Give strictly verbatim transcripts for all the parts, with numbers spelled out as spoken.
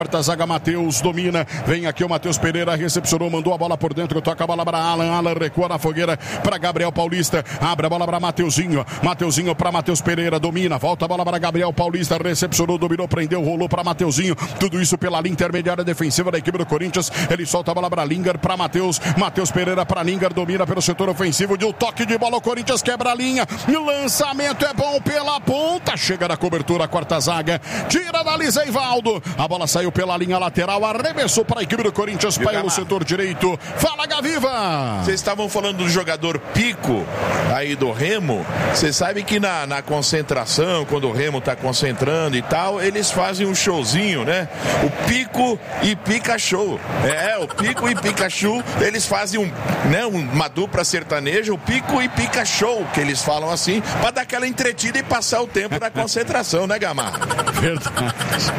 Quarta zaga, Matheus domina, vem aqui o Matheus Pereira, recepcionou, mandou a bola por dentro, toca a bola para Alan, Alan recua na fogueira para Gabriel Paulista, abre a bola para Mateuzinho, Mateuzinho para Matheus Pereira, domina, volta a bola para Gabriel Paulista, recepcionou, dominou, prendeu, rolou para Mateuzinho, tudo isso pela linha intermediária defensiva da equipe do Corinthians, ele solta a bola para Linger, para Matheus, Matheus Pereira para Linger, domina pelo setor ofensivo, de um toque de bola, o Corinthians quebra a linha, lançamento é bom pela ponta, chega na cobertura, a quarta zaga, tira da Lisa Ivaldo, a bola saiu pela linha lateral, arremessou para a equipe do Corinthians, pelo setor direito. Fala, Gaviva! Vocês estavam falando do jogador Pico aí do Remo. Você sabe que na, na concentração, quando o Remo tá concentrando e tal, eles fazem um showzinho, né? O Pico e Pikachu. É, o Pico e Pikachu, eles fazem um, né, uma dupla sertaneja, o Pico e Pikachu, que eles falam assim, para dar aquela entretida e passar o tempo da concentração, né, Gamar? Verdade.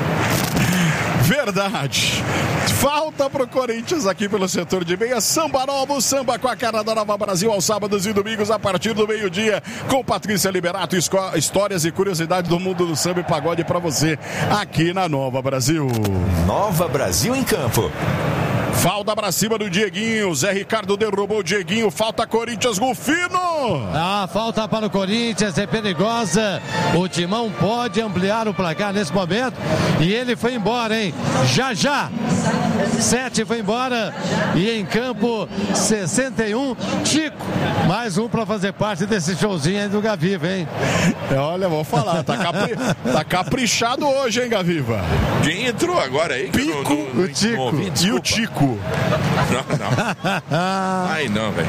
Verdade. Falta pro Corinthians aqui pelo setor de meia. Samba novo, samba com a cara da Nova Brasil aos sábados e domingos a partir do meio-dia. Com Patrícia Liberato, histórias e curiosidades do mundo do samba e pagode pra você aqui na Nova Brasil. Nova Brasil em campo. Falta pra cima do Dieguinho. Zé Ricardo derrubou o Dieguinho. Falta Corinthians, Rufino. Ah, falta para o Corinthians, é perigosa. O Timão pode ampliar o placar nesse momento. E ele foi embora, hein? Já, já. Sete foi embora. E em campo, sessenta e um. Chico, mais um para fazer parte desse showzinho aí do Gaviva, hein? Olha, vou falar. Tá, capri... tá caprichado hoje, hein, Gaviva? Quem entrou agora aí? Pico, não, não, o Tico. Não ouvi, e o Tico. Não, não. Ai, não, velho.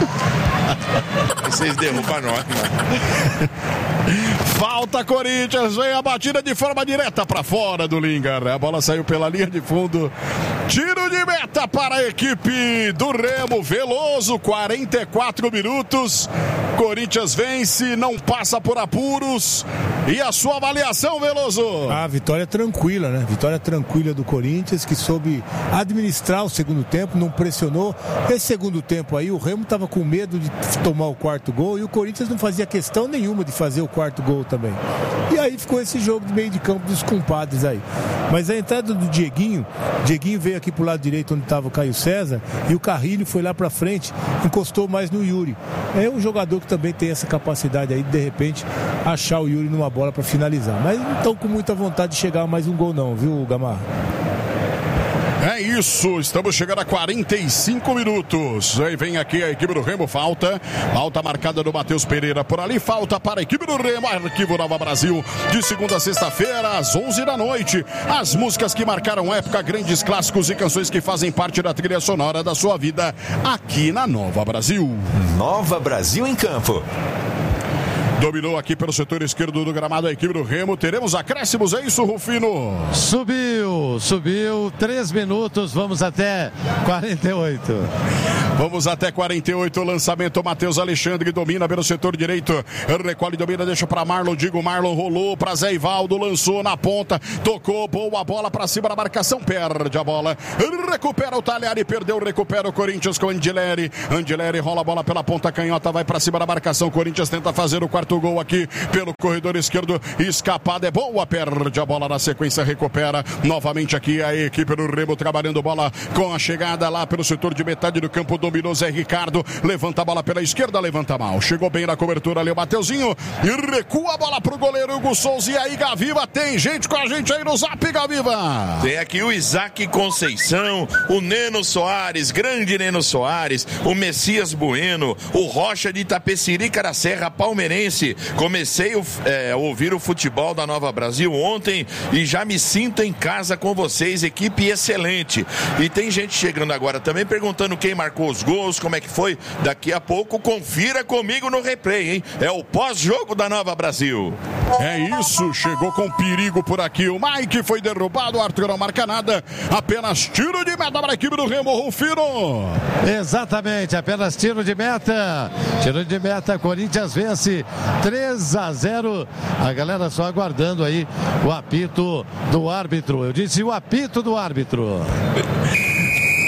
Vocês derrubam nós, mano. Falta Corinthians, vem a batida de forma direta para fora do Linger. A bola saiu pela linha de fundo. Tiro de meta para a equipe do Remo. Veloso, quarenta e quatro minutos. Corinthians vence, não passa por apuros. E a sua avaliação, Veloso? A vitória tranquila, né? Vitória tranquila do Corinthians, que soube administrar o segundo tempo, não pressionou. Esse segundo tempo aí, o Remo estava com medo de tomar o quarto gol e o Corinthians não fazia questão nenhuma de fazer o quarto gol também. E aí ficou esse jogo de meio de campo dos compadres aí. Mas a entrada do Dieguinho, Dieguinho veio aqui pro lado direito onde estava o Caio César e o Carrilho foi lá pra frente, encostou mais no Yuri. É um jogador que também tem essa capacidade aí de, de repente, achar o Yuri numa bola para finalizar. Mas não estão com muita vontade de chegar a mais um gol não, viu, Gamarra? É isso, estamos chegando a quarenta e cinco minutos. Aí vem aqui a equipe do Remo, falta. Falta marcada do Matheus Pereira por ali. Falta para a equipe do Remo, Arquivo Nova Brasil. De segunda a sexta-feira, às onze da noite. As músicas que marcaram época, grandes clássicos e canções que fazem parte da trilha sonora da sua vida aqui na Nova Brasil. Nova Brasil em campo. Dominou aqui pelo setor esquerdo do gramado a equipe do Remo. Teremos acréscimos, é isso, Rufino? Subiu, subiu. Três minutos, vamos até quarenta e oito. Vamos até quarenta e oito. Lançamento, Matheus Alexandre domina pelo setor direito. Recolhe, domina, deixa para Marlon. Digo, Marlon rolou para Zé Ivaldo. Lançou na ponta. Tocou, boa bola para cima da marcação. Perde a bola. Recupera o Talhari. Perdeu, recupera o Corinthians com Angileri. Angileri rola a bola pela ponta canhota. Vai para cima da marcação. Corinthians tenta fazer o quarto gol aqui pelo corredor esquerdo. Escapada é boa. Perde a bola na sequência. Recupera novamente aqui a equipe do Remo trabalhando bola com a chegada lá pelo setor de metade do campo. Dominou Zé Ricardo, levanta a bola pela esquerda, levanta mal, chegou bem na cobertura ali o Mateuzinho e recua a bola pro goleiro Hugo Souza. E aí, Gaviva, tem gente com a gente aí no Zap, Gaviva. Tem aqui o Isaac Conceição, o Neno Soares, grande Neno Soares, o Messias Bueno, o Rocha de Itapecerica da Serra Palmeirense. Comecei o, é, a ouvir o futebol da Nova Brasil ontem e já me sinto em casa com vocês, equipe excelente. E tem gente chegando agora também perguntando quem marcou os gols, como é que foi? Daqui a pouco confira comigo no replay, hein? É o pós-jogo da Nova Brasil. É isso, chegou com perigo por aqui. O Mike foi derrubado, o Arthur não marca nada. Apenas tiro de meta para a equipe do Remo, Rufino. Exatamente, apenas tiro de meta. Tiro de meta, Corinthians vence três a zero. A galera só aguardando aí o apito do árbitro. Eu disse o apito do árbitro.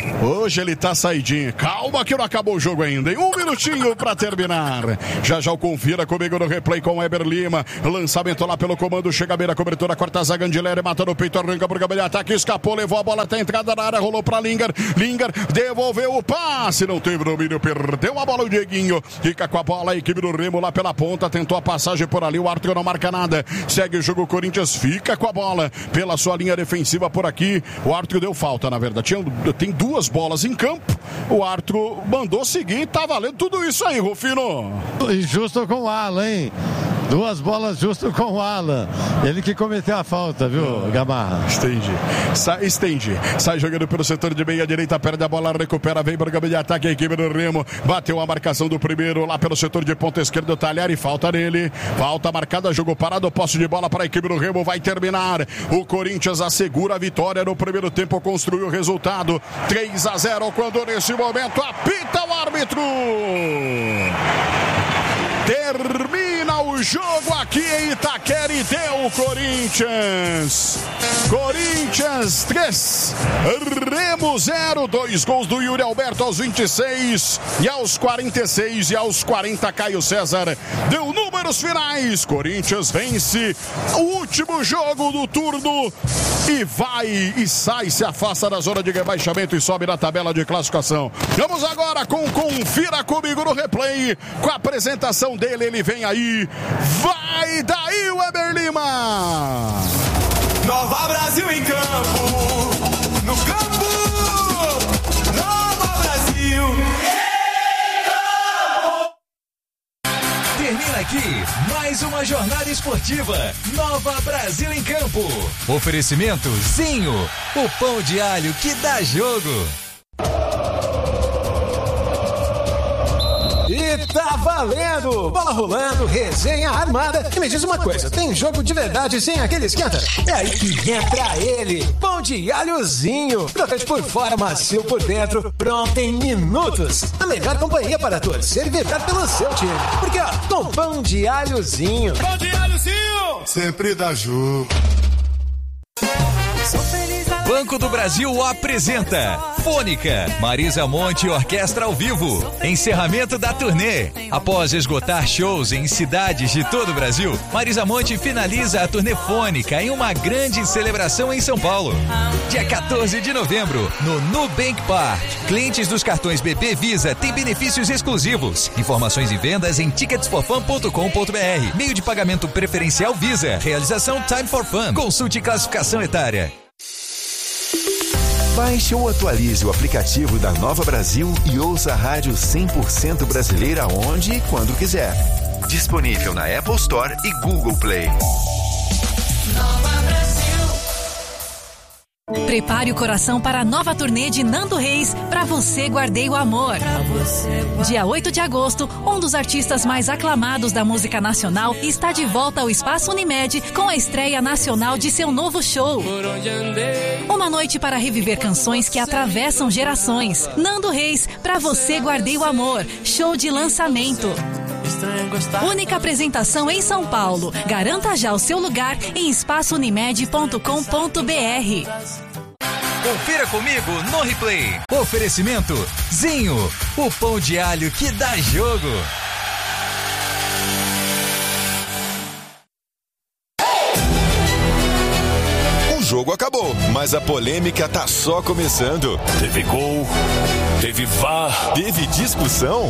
Hoje ele tá saidinho. Calma que não acabou o jogo ainda, hein? Um minutinho pra terminar. Já já o confira comigo no replay com o Eber Lima. Lançamento lá pelo comando. Chega a beira, cobertura, corta a zaga. Andileri matando o peito, arranca por gabinete de ataque. Escapou, levou a bola até a entrada da área. Rolou pra Linger. Linger devolveu o passe. Não teve domínio, perdeu a bola o Dieguinho. Fica com a bola a equipe do Remo lá pela ponta. Tentou a passagem por ali. O árbitro não marca nada. Segue o jogo. O Corinthians fica com a bola pela sua linha defensiva por aqui. O árbitro deu falta, na verdade. Tinha, tem duas bolas em campo. O árbitro mandou seguir. Tá valendo tudo isso aí, Rufino. E justo com o Alan, hein? Duas bolas justo com o Alan. Ele que cometeu a falta, viu, Gamarra? Estende. Sa estende. Sai jogando pelo setor de meia direita, perde a bola, recupera, vem para o gabinete de ataque a equipe do Remo. Bateu a marcação do primeiro lá pelo setor de ponta esquerda, o Talhari, falta nele. Falta marcada, jogo parado, posse de bola para a equipe do Remo, vai terminar. O Corinthians assegura a vitória no primeiro tempo, construiu o resultado. três a zero, quando nesse momento apita o árbitro. Termina o jogo aqui em Itaquera e deu o Corinthians. Corinthians três, Remo zero. Dois gols do Yuri Alberto aos vinte e seis e aos quarenta e seis e aos quarenta Caio César deu números finais. Corinthians vence o último jogo do turno e vai e sai, se afasta da zona de rebaixamento e sobe na tabela de classificação. Vamos agora com Confira Comigo no replay, com a apresentação dele, ele vem aí, vai daí o Eber Lima. Nova Brasil em campo, no campo, Nova Brasil. Termina aqui mais uma jornada esportiva, Nova Brasil em campo. Oferecimento Zinho, o pão de alho que dá jogo. E tá valendo! Bola rolando, resenha armada. E me diz uma coisa, tem jogo de verdade sem aquele esquenta? É aí que entra ele, pão de alhozinho. Crocante por fora, macio por dentro, pronto em minutos. A melhor companhia para torcer e vibrar pelo seu time. Porque ó, com pão de alhozinho. Pão de alhozinho! Sempre dá jogo. Banco do Brasil apresenta Fônica, Marisa Monte Orquestra ao vivo. Encerramento da turnê. Após esgotar shows em cidades de todo o Brasil, Marisa Monte finaliza a turnê Fônica em uma grande celebração em São Paulo. Dia quatorze de novembro, no Nubank Park. Clientes dos cartões B P Visa têm benefícios exclusivos. Informações e vendas em tickets for fun ponto com ponto b r. Meio de pagamento preferencial Visa. Realização Time for Fun. Consulte classificação etária. Baixe ou atualize o aplicativo da Nova Brasil e ouça a rádio cem por cento brasileira onde e quando quiser. Disponível na Apple Store e Google Play. Nova Brasil. Prepare o coração para a nova turnê de Nando Reis, Pra Você Guardei o Amor. Dia oito de agosto, um dos artistas mais aclamados da música nacional está de volta ao Espaço Unimed com a estreia nacional de seu novo show. Uma noite para reviver canções que atravessam gerações. Nando Reis, Pra Você Guardei o Amor, show de lançamento. Única apresentação em São Paulo. Garanta já o seu lugar em espaço unimed ponto com ponto b r. Confira comigo no replay. Oferecimento Zinho, o pão de alho que dá jogo. O jogo acabou, mas a polêmica tá só começando. Teve gol, teve V A R, teve discussão.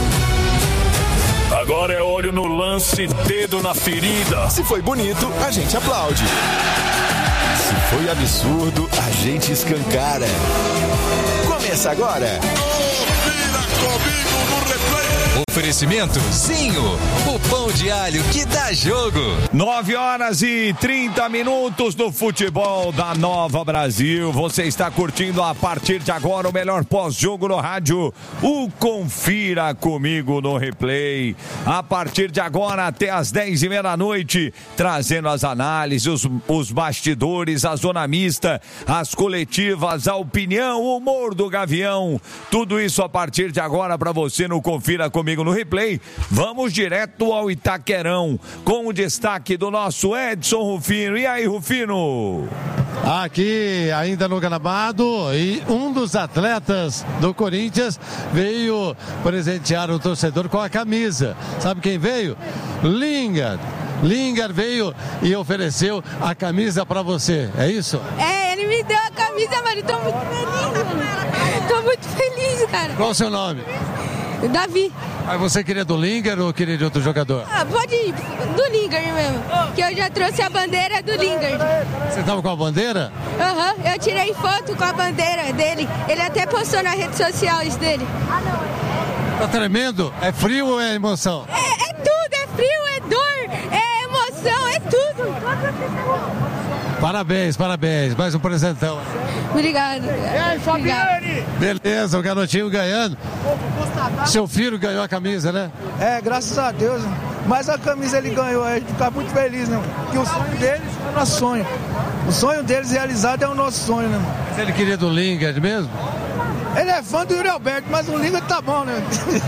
Agora é olho no lance, dedo na ferida. Se foi bonito, a gente aplaude. Se foi absurdo, a gente escancara. Começa agora. Confira comigo no replay. Oferecimento Zinho, o pão de alho que dá jogo. nove horas e trinta minutos do futebol da Nova Brasil. Você está curtindo a partir de agora o melhor pós-jogo no rádio. O Confira Comigo no replay. A partir de agora até as dez e meia da noite, trazendo as análises, os, os bastidores, a zona mista, as coletivas, a opinião, o humor do Gavião. Tudo isso a partir de agora para você no Confira Comigo no replay. Vamos direto ao Itaquerão com o destaque do nosso Edson Rufino. E aí, Rufino? aqui ainda no gramado, e um dos atletas do Corinthians veio presentear o torcedor com a camisa. Sabe quem veio? Lingard. Lingard veio e ofereceu a camisa para você, é isso? É, ele me deu a camisa, mano, tô muito feliz. Tô muito feliz, cara. Qual o seu nome? Davi. Mas você queria do Lingard ou queria de outro jogador? Ah, pode ir, do Lingard mesmo. Que eu já trouxe a bandeira do Lingard. Você tava com a bandeira? Aham, uhum, eu tirei foto com a bandeira dele. Ele até postou nas redes sociais dele. Tá tremendo? É frio ou é emoção? É, é tudo, é frio, é dor, é emoção, é tudo. Parabéns, parabéns. Mais um presentão. Obrigado. E aí, Fabiane? Beleza, o garotinho ganhando. Seu filho ganhou a camisa, né? É, graças a Deus. Mas a camisa ele ganhou, a gente fica muito feliz, né? Que o sonho deles é o nosso sonho. O sonho deles realizado é o nosso sonho, né? Mas ele queria do Lingard mesmo? Ele é fã do Yuri Alberto, mas o Lingard tá bom, né?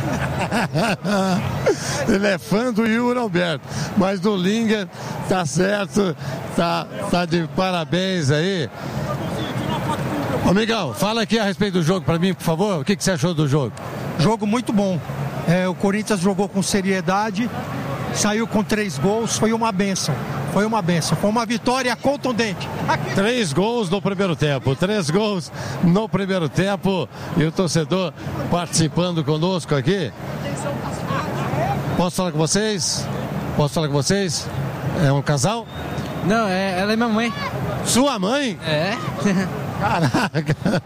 Ele é fã do Yuri Alberto, mas do Lingard tá certo, tá, tá de parabéns aí. Ô Miguel, fala aqui a respeito do jogo pra mim, por favor. O que, que você achou do jogo? Jogo muito bom. É, o Corinthians jogou com seriedade, saiu com três gols, foi uma benção. Foi uma benção, foi uma vitória contundente. Aqui. Três gols no primeiro tempo, três gols no primeiro tempo. E o torcedor participando conosco aqui. Posso falar com vocês? Posso falar com vocês? É um casal? Não, é, ela é minha mãe. Sua mãe? É. Caraca.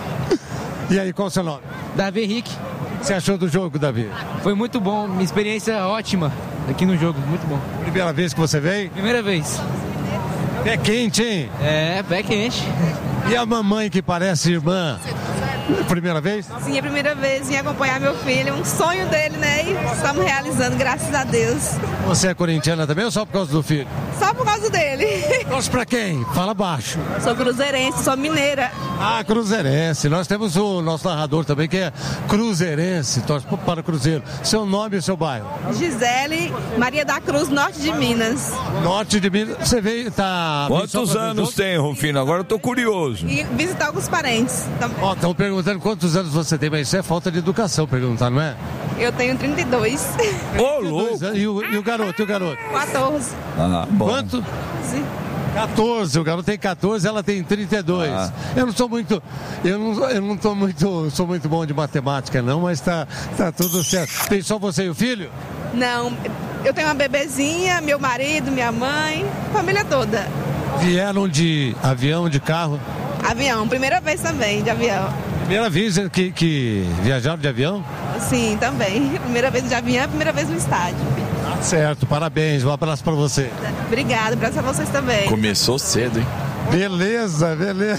E aí, qual é o seu nome? Davi Henrique. O que você achou do jogo, Davi? Foi muito bom, minha experiência ótima aqui no jogo, muito bom. Primeira vez que você veio? Primeira vez. Pé quente, hein? É, pé quente. E a mamãe que parece irmã? Primeira vez? Sim, é a primeira vez em acompanhar meu filho, um sonho dele, né? E estamos realizando, graças a Deus. Você é corintiana também ou só por causa do filho? Só por causa dele. Torce pra quem? Fala baixo. Sou cruzeirense, sou mineira. Ah, cruzeirense. Nós temos o nosso narrador também que é cruzeirense, torce para o Cruzeiro. Seu nome e seu bairro? Gisele Maria da Cruz, norte de Minas. Norte de Minas. Você veio, tá... Quantos anos tem, Rufino? Agora eu tô curioso. E visitar alguns parentes. Ó, estão perguntando quantos anos você tem, mas isso é falta de educação perguntar, não é? Eu tenho trinta e dois. Ô, louco! E o, e o garoto, e o garoto? quatorze. Ah, bom. Quanto? Sim. quatorze, o garoto tem quatorze, ela tem trinta e dois. Ah. Eu não sou muito, eu não, eu não tô muito, sou muito bom de matemática não, mas tá, tá tudo certo. Tem só você e o filho? Não, eu tenho uma bebezinha, meu marido, minha mãe, família toda. Vieram de avião, de carro? Avião, primeira vez também de avião. Primeira vez que, que viajaram de avião? Sim, também. Primeira vez de avião, primeira vez no estádio. Tá certo, parabéns, um abraço pra você. Obrigada, abraço a vocês também. Começou cedo, hein? Beleza, beleza.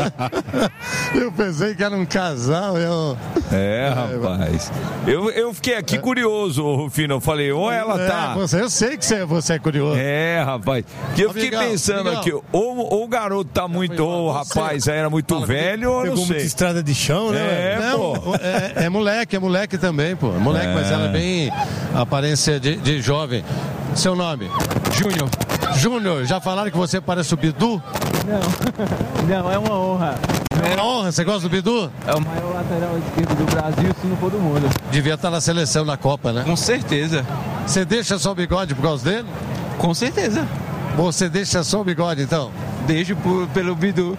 Eu pensei que era um casal. Eu... É, rapaz. Eu, eu fiquei aqui curioso, Rufino. Eu falei, ou ela tá. É, você, eu sei que você, você é curioso. É, rapaz. E eu fiquei Amigão, pensando amigão. aqui, ou, ou o garoto tá muito, ou o rapaz era muito Fala, velho, ou não pegou sei. muita estrada de chão, né? É, Não, pô. é, é moleque, é moleque também, pô. Moleque, É. mas ela é bem aparência de, de jovem. Seu nome? Júnior. Júnior, já falaram que você parece o Bidu? Não, não, é uma honra. É uma honra, você gosta do Bidu? É o maior lateral esquerdo do Brasil, se não for do mundo. Devia estar na seleção, na Copa, né? Com certeza. Você deixa só o bigode por causa dele? Com certeza. Você deixa só o bigode, então? Deixo por, pelo Bidu.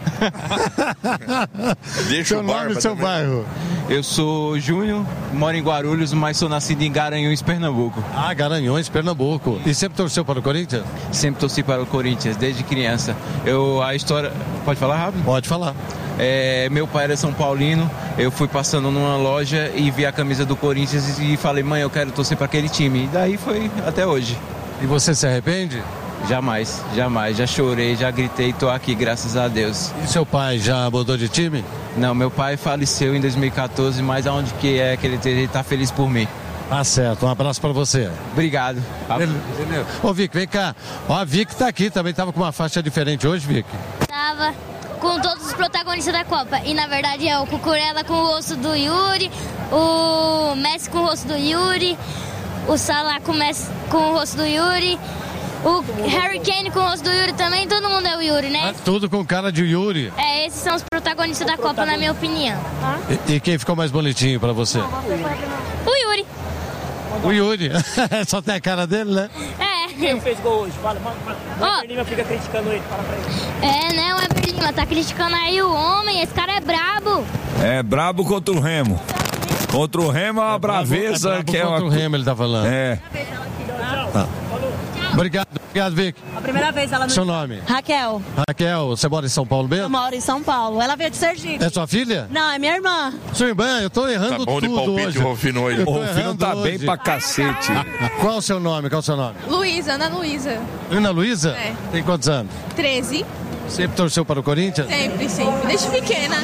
Deixa Seu o nome barba e seu também. bairro? Eu sou Júnior, moro em Guarulhos, mas sou nascido em Garanhuns, Pernambuco. Ah, Garanhuns, Pernambuco. E sempre torceu para o Corinthians? Sempre torci para o Corinthians, desde criança. Eu, a história... Pode falar rápido? Pode falar. É, meu pai era São Paulino, eu fui passando numa loja e vi a camisa do Corinthians e falei, mãe, eu quero torcer para aquele time. E daí foi até hoje. E você se arrepende? Jamais, jamais. Já chorei, já gritei, tô aqui, graças a Deus. E seu pai já mudou de time? Não, meu pai faleceu em dois mil e quatorze, mas aonde que é que ele, ele tá feliz por mim. Tá certo, um abraço pra você. Obrigado. Beleza. Ô Vic, vem cá. Ó, a Vic tá aqui, também tava com uma faixa diferente hoje, Vic? Tava com todos os protagonistas da Copa. E na verdade é o Cucurella com o rosto do Yuri, o Messi com o rosto do Yuri, o Salah com, Messi, com o rosto do Yuri, O Harry Kane com o rosto do Yuri também, todo mundo é o Yuri, né? Ah, tudo com cara de Yuri. É, esses são os protagonistas da Copa, na minha opinião. E, e quem ficou mais bonitinho pra você? O Yuri. O Yuri. Só tem a cara dele, né? É. Quem fez gol hoje? Fala, o Eber Lima fica criticando ele, fala pra ele. É, né, o Eber Lima tá criticando aí o homem, esse cara é brabo. É brabo contra o Remo. Contra o Remo é uma é braveza brabo, é brabo que é contra uma... o Remo, ele tá falando. É. Tá. Obrigado, obrigado, Vic. A primeira vez ela no... Seu nome? Raquel. Raquel, você mora em São Paulo mesmo? Eu moro em São Paulo. Ela veio de Sergipe. É sua filha? Não, é minha irmã. Sua irmã, eu tô errando tá bom tudo de palpite, hoje. O Rufino hoje. O Rufino tá hoje. Bem pra cacete. Qual o seu nome? Qual o seu nome? Luísa, Ana Luísa. Ana Luísa? É. Tem quantos anos? treze. Sempre torceu para o Corinthians? Sempre, sempre. Desde pequena.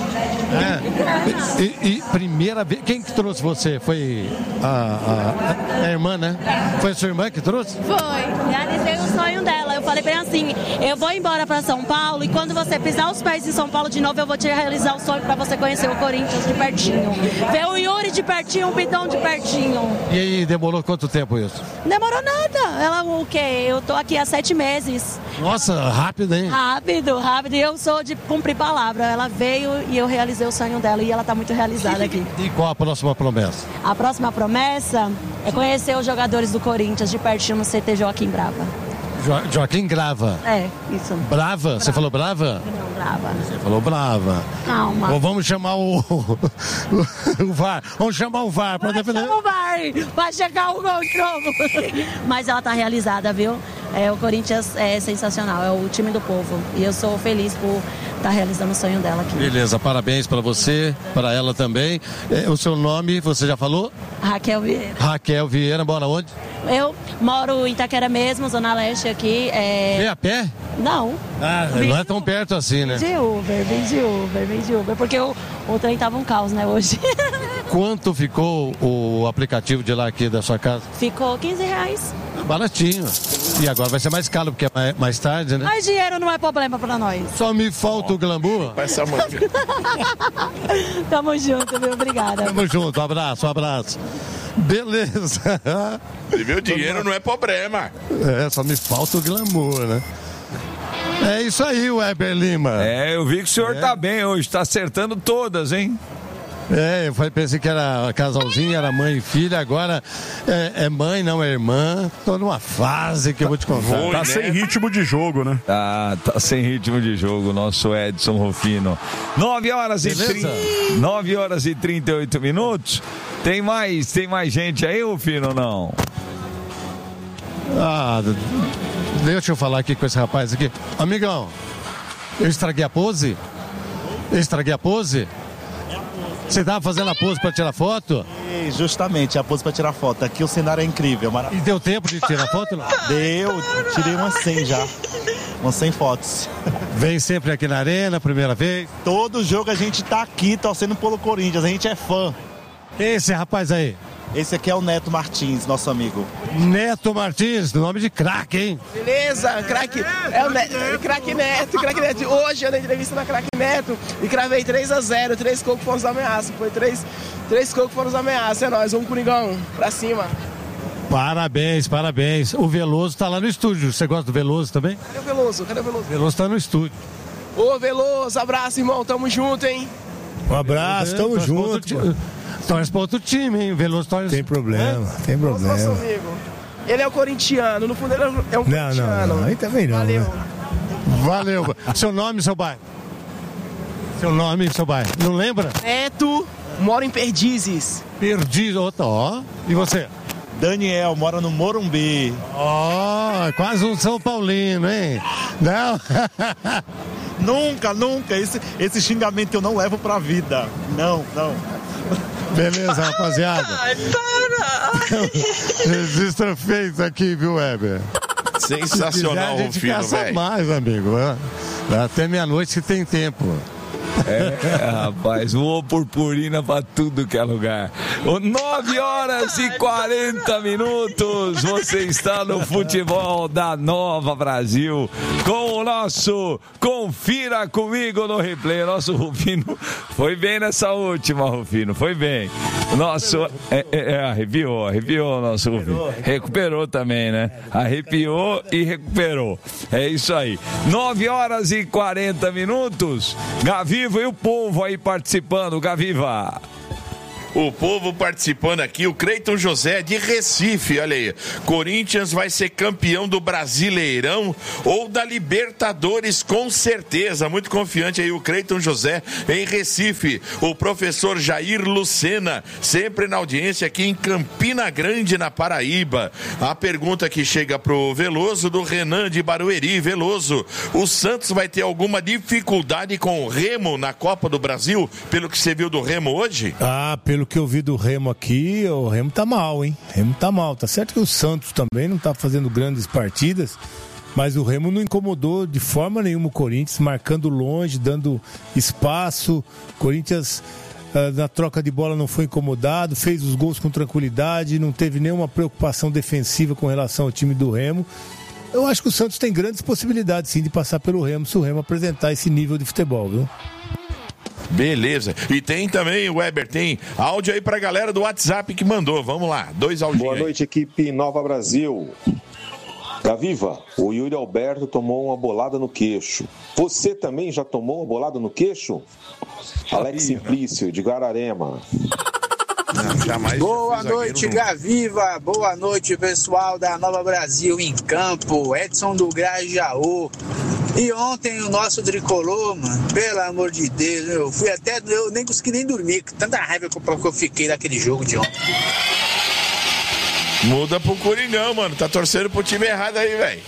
É. E, e primeira vez, quem que trouxe você? Foi a, a, a irmã, né? Foi a sua irmã que trouxe? Foi. Realizei o sonho dela. Eu falei pra ela assim, eu vou embora pra São Paulo e quando você pisar os pés em São Paulo de novo, eu vou te realizar o sonho pra você conhecer o Corinthians de pertinho. Ver o Yuri de pertinho, o Bidão de pertinho. E aí, demorou quanto tempo isso? Demorou nada. Ela, o quê? Eu tô aqui há sete meses. Nossa, rápido, hein? Rápido, rápido. E eu sou de cumprir palavra. Ela veio e eu realizei o sonho dela e ela tá muito realizada aqui. E qual a próxima promessa? A próxima promessa é conhecer os jogadores do Corinthians de pertinho no C T Joaquim Brava. Jo Joaquim Grava. É, isso. Brava? Brava. Você falou brava? Não, Brava. Você falou brava. Calma. Ou vamos chamar o, o, o V A R. Vamos chamar o V A R para defender. Chama o V A R. Vai chegar o gol de novo. Mas ela tá realizada, viu? É, o Corinthians é sensacional, é o time do povo. E eu sou feliz por estar tá realizando o sonho dela aqui. Beleza, parabéns para você, para ela também. É, o seu nome, você já falou? Raquel Vieira. Raquel Vieira, mora onde? Eu moro em Itaquera mesmo, Zona Leste aqui. É... Vem a pé? Não. Ah, vem não é tão perto assim, né? De Uber, vem de Uber, vem de Uber. Porque o, o trem tava um caos, né, hoje. Quanto ficou o aplicativo de lá aqui da sua casa? Ficou quinze reais. Baratinho. E agora vai ser mais caro, porque é mais, mais tarde, né? Mas dinheiro não é problema pra nós. Só me falta oh. o glamour. Essa mãe. Tamo junto, viu? Obrigada. Tamo junto, um abraço, um abraço. Beleza. E meu dinheiro não é problema. É, só me falta o glamour, né? É isso aí, Weber Lima. É, eu vi que o senhor é. tá bem hoje, tá acertando todas, hein? É, eu pensei que era casalzinho, era mãe e filha, agora é, é mãe, não é irmã. Tô numa fase que eu vou te contar. Foi, tá né? sem ritmo de jogo, né? Tá, tá sem ritmo de jogo, nosso Edson Rufino. nove horas e trinta, nove horas e trinta e oito minutos. Tem mais, tem mais gente aí, Rufino, ou não? Ah, deixa eu falar aqui com esse rapaz aqui. Amigão, eu estraguei a pose? Eu estraguei a pose? Você estava fazendo a pose para tirar foto? E justamente, a pose para tirar foto. Aqui o cenário é incrível. Marav- e deu tempo de tirar foto? Não? Deu, tirei umas cem já. Umas cem fotos. Vem sempre aqui na arena, primeira vez? Todo jogo a gente tá aqui torcendo pelo Corinthians, a gente é fã. Esse rapaz aí? Esse aqui é o Neto Martins, nosso amigo. Neto Martins, nome de craque, hein? Beleza, craque, é o Neto, craque Neto, craque Neto. Hoje eu dei entrevista na craque Neto e cravei três a zero, três cocos foram os ameaças. Foi três, três cocos foram os ameaças, é nóis, vamos Coringão, pra cima. Parabéns, parabéns. O Veloso tá lá no estúdio, você gosta do Veloso também? Cadê o Veloso? Cadê o Veloso? Veloso tá no estúdio. Ô Veloso, abraço irmão, tamo junto, hein? Um abraço, tamo é, junto. Torce para outro time, hein? Veloso torce. Tem problema, é? tem problema. Nosso amigo. Ele é o corintiano, no fundo ele é um não, corintiano. Não, não, aí também não. Valeu. Né? Valeu. Seu nome e seu bairro? Seu nome e seu bairro. Não lembra? Neto, moro em Perdizes. Perdizes, ó. E você? Daniel, mora no Morumbi. Ó, oh, quase um São Paulino, hein? Não? Nunca, nunca. Esse, esse xingamento eu não levo pra vida. Não, não. Beleza, rapaziada. Ai, para! Registro feito aqui, viu, Weber? Sensacional, Rufino, velho. A gente caça véio. mais, amigo. Até meia-noite que tem tempo. É, rapaz, voou purpurina pra tudo que é lugar. nove horas e quarenta minutos. Você está no futebol da Nova Brasil com o nosso Confira Comigo no Replay. Nosso Rufino foi bem nessa última, Rufino, foi bem. Nosso. É, é, é, arrepiou, arrepiou o nosso Rufino. Recuperou também, né? Arrepiou e recuperou. É isso aí. nove horas e quarenta minutos. Gaviva e o povo aí participando. Gaviva. O povo participando aqui, o Cleiton José de Recife, olha aí. Corinthians vai ser campeão do Brasileirão ou da Libertadores, com certeza. Muito confiante aí o Cleiton José em Recife. O professor Jair Lucena, sempre na audiência aqui em Campina Grande, na Paraíba. A pergunta que chega pro Veloso, do Renan de Barueri. Veloso, o Santos vai ter alguma dificuldade com o Remo na Copa do Brasil, pelo que você viu do Remo hoje? Ah, pelo Pelo que eu vi do Remo aqui, o Remo tá mal, hein? O Remo tá mal. Tá certo que o Santos também não tá fazendo grandes partidas, mas o Remo não incomodou de forma nenhuma o Corinthians, marcando longe, dando espaço. O Corinthians, ah, na troca de bola, não foi incomodado, fez os gols com tranquilidade, não teve nenhuma preocupação defensiva com relação ao time do Remo. Eu acho que o Santos tem grandes possibilidades, sim, de passar pelo Remo, se o Remo apresentar esse nível de futebol, viu? Beleza. E tem também, Weber, tem áudio aí pra galera do WhatsApp que mandou. Vamos lá, dois áudios. Boa noite, equipe Nova Brasil. Gaviva, o Yuri Alberto tomou uma bolada no queixo. Você também já tomou uma bolada no queixo? Alex Simplício, de Guararema. Não, boa noite, Gaviva. Boa noite, pessoal da Nova Brasil em campo. Edson do Grajaú. E ontem o nosso tricolor, mano, pelo amor de Deus, eu fui até, eu nem consegui nem dormir, tanta raiva que eu, que eu fiquei daquele jogo de ontem. Muda pro Coringão, mano, tá torcendo pro time errado aí, velho.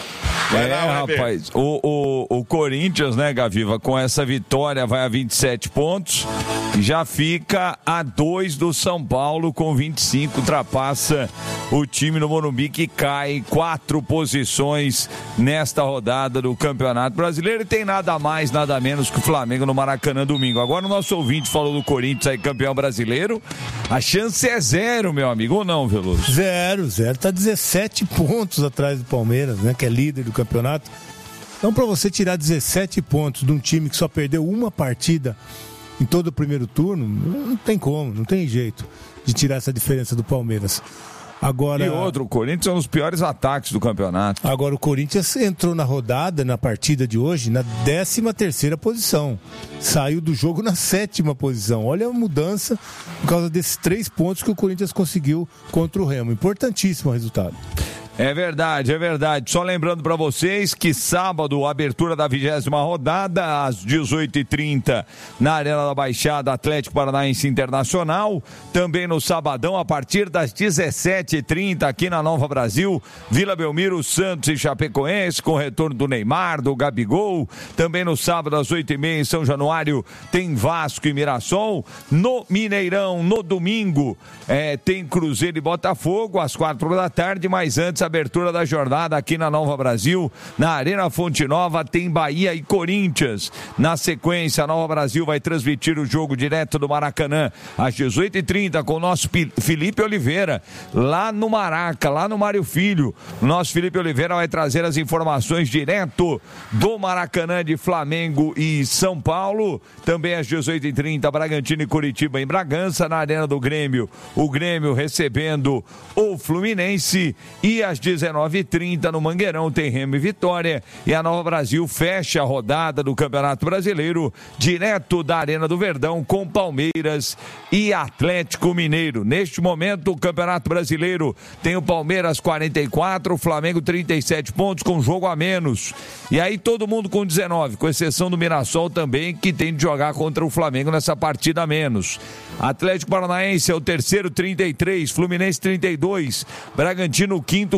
É, lá, rapaz, o, o, o Corinthians, né, Gaviva, com essa vitória vai a vinte e sete pontos, já fica a dois do São Paulo com vinte e cinco, ultrapassa o time do Morumbi, que cai quatro posições nesta rodada do Campeonato Brasileiro, e tem nada mais, nada menos que o Flamengo no Maracanã domingo. Agora o nosso ouvinte falou do Corinthians aí, campeão brasileiro, a chance é zero, meu amigo, ou não, Veloso? Zero, zero, tá dezessete pontos atrás do Palmeiras, né, que é líder do campeonato. Então, para você tirar dezessete pontos de um time que só perdeu uma partida em todo o primeiro turno, não tem como, não tem jeito de tirar essa diferença do Palmeiras. Agora, e outro, o Corinthians é um dos piores ataques do campeonato. Agora o Corinthians entrou na rodada, na partida de hoje, na décima terceira posição. Saiu do jogo na sétima posição. Olha a mudança por causa desses três pontos que o Corinthians conseguiu contra o Remo. Importantíssimo o resultado. É verdade, é verdade. Só lembrando para vocês que sábado, abertura da vigésima rodada, às dezoito e trinta, na Arena da Baixada, Atlético Paranaense Internacional. Também no sabadão, a partir das dezessete e trinta, aqui na Nova Brasil, Vila Belmiro, Santos e Chapecoense, com retorno do Neymar, do Gabigol. Também no sábado, às oito e meia, em São Januário, tem Vasco e Mirassol. No Mineirão, no domingo, é, tem Cruzeiro e Botafogo, às quatro da tarde, mas antes, abertura da jornada aqui na Nova Brasil, na Arena Fonte Nova, tem Bahia e Corinthians. Na sequência, a Nova Brasil vai transmitir o jogo direto do Maracanã às dezoito e trinta com o nosso Felipe Oliveira, lá no Maraca, lá no Mário Filho. O nosso Felipe Oliveira vai trazer as informações direto do Maracanã de Flamengo e São Paulo. Também às dezoito e trinta, Bragantino e Curitiba em Bragança, na Arena do Grêmio. O Grêmio recebendo o Fluminense, e às dezenove e trinta no Mangueirão tem Remo e Vitória, e a Nova Brasil fecha a rodada do Campeonato Brasileiro direto da Arena do Verdão com Palmeiras e Atlético Mineiro. Neste momento o Campeonato Brasileiro tem o Palmeiras quarenta e quatro, o Flamengo trinta e sete pontos com jogo a menos, e aí todo mundo com dezenove, com exceção do Mirassol também, que tem de jogar contra o Flamengo nessa partida a menos. Atlético Paranaense é o terceiro, trinta e três, Fluminense trinta e dois, Bragantino quinto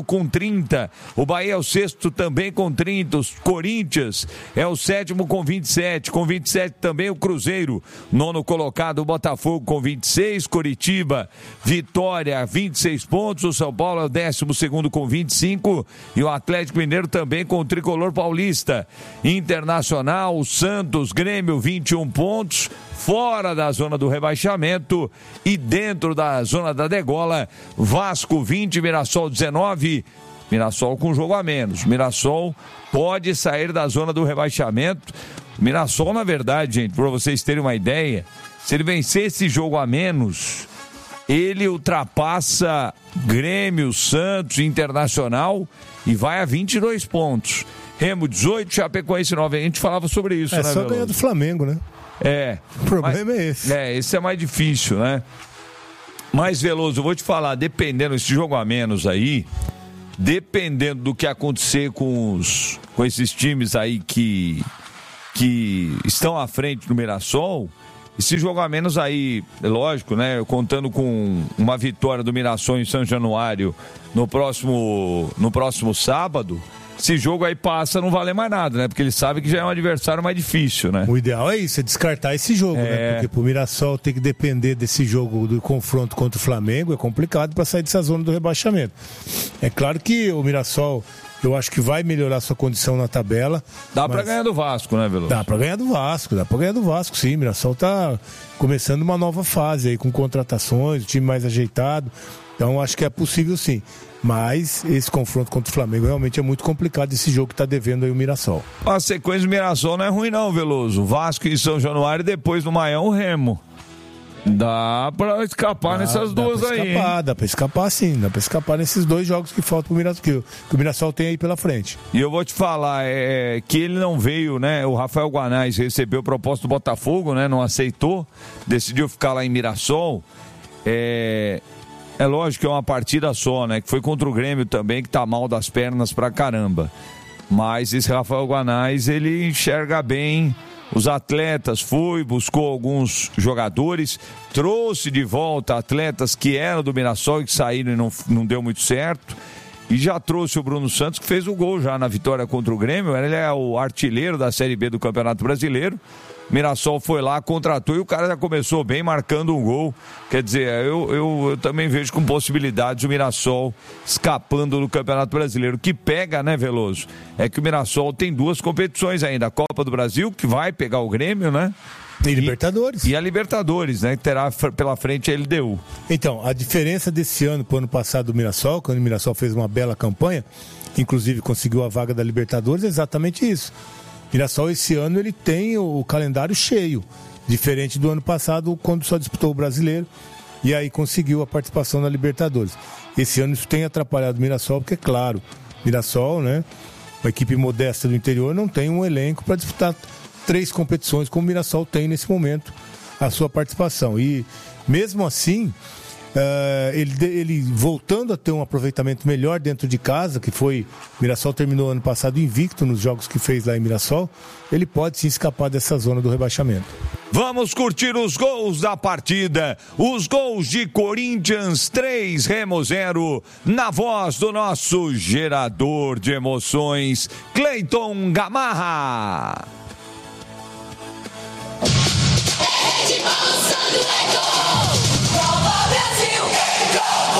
com trinta. O Bahia é o sexto também com trinta. O Corinthians é o sétimo com vinte e sete. Com vinte e sete também o Cruzeiro. Nono colocado o Botafogo com vinte e seis. Coritiba, Vitória, vinte e seis pontos. O São Paulo é o décimo segundo com vinte e cinco. E o Atlético Mineiro também com o Tricolor Paulista. Internacional, Santos, Grêmio, vinte e um pontos. Fora da zona do rebaixamento e dentro da zona da degola, Vasco vinte, Mirassol dezenove, Mirassol com jogo a menos. Mirassol pode sair da zona do rebaixamento. Mirassol, na verdade, gente, para vocês terem uma ideia, se ele vencer esse jogo a menos, ele ultrapassa Grêmio, Santos, Internacional e vai a vinte e dois pontos. Remo dezoito, Chapecoense nove. A gente falava sobre isso, é, né, só Veloso? ganhar do Flamengo, né? É. O problema mas, é esse. É, esse é mais difícil, né? Mas, Veloso, eu vou te falar, dependendo desse jogo a menos aí, dependendo do que acontecer com, os, com esses times aí que, que estão à frente do Mirassol, esse jogo a menos aí, lógico, né? Contando com uma vitória do Mirassol em São Januário no próximo, no próximo sábado, esse jogo aí passa a não valer mais nada, né? Porque ele sabe que já é um adversário mais difícil, né? O ideal é isso, é descartar esse jogo, é... né? Porque pro Mirassol ter que depender desse jogo, do confronto contra o Flamengo, é complicado para sair dessa zona do rebaixamento. É claro que o Mirassol, eu acho que vai melhorar sua condição na tabela. Dá para ganhar do Vasco, né, Veloso? Dá para ganhar do Vasco, dá para ganhar do Vasco, sim. O Mirassol tá começando uma nova fase aí, com contratações, o time mais ajeitado. Então, acho que é possível, sim. Mas esse confronto contra o Flamengo realmente é muito complicado, esse jogo que está devendo aí o Mirassol. A sequência do Mirassol não é ruim não, Veloso. Vasco e São Januário, depois no Maião, o Remo. Dá pra escapar dá, nessas dá duas pra aí. Escapar, dá pra escapar sim, dá pra escapar nesses dois jogos que faltam pro Mirassol, que, que o Mirassol tem aí pela frente. E eu vou te falar, é, que ele não veio, né? O Rafael Guanais recebeu proposta do Botafogo, né? Não aceitou, decidiu ficar lá em Mirassol. É... É lógico que é uma partida só, né? Que foi contra o Grêmio também, que tá mal das pernas pra caramba. Mas esse Rafael Guanais, ele enxerga bem os atletas, foi, buscou alguns jogadores, trouxe de volta atletas que eram do Mirassol e que saíram e não, não deu muito certo. E já trouxe o Bruno Santos, que fez o gol já na vitória contra o Grêmio. Ele é o artilheiro da Série B do Campeonato Brasileiro. Mirassol foi lá, contratou e o cara já começou bem marcando um gol. Quer dizer, eu, eu, eu também vejo com possibilidades o Mirassol escapando do Campeonato Brasileiro. O que pega, né, Veloso, é que o Mirassol tem duas competições ainda. A Copa do Brasil, que vai pegar o Grêmio, né? E Libertadores. E a Libertadores, né? Que terá pela frente a L D U. Então, a diferença desse ano para o ano passado do Mirassol, quando o Mirassol fez uma bela campanha, inclusive conseguiu a vaga da Libertadores, é exatamente isso. Mirassol esse ano ele tem o calendário cheio, diferente do ano passado quando só disputou o Brasileiro e aí conseguiu a participação na Libertadores. Esse ano isso tem atrapalhado o Mirassol, porque é claro, Mirassol, né, uma equipe modesta do interior, não tem um elenco para disputar três competições como o Mirassol tem nesse momento a sua participação. E mesmo assim, Uh, ele, ele voltando a ter um aproveitamento melhor dentro de casa, que foi, o Mirassol terminou ano passado invicto nos jogos que fez lá em Mirassol, ele pode sim escapar dessa zona do rebaixamento. Vamos curtir os gols da partida, os gols de Corinthians três, Remo zero, na voz do nosso gerador de emoções, Cleiton Gamarra.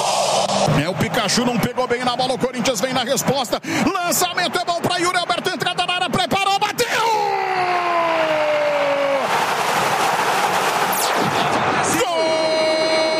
É, o Pikachu não pegou bem na bola, o Corinthians vem na resposta, lançamento é bom para Yuri Alberto, entra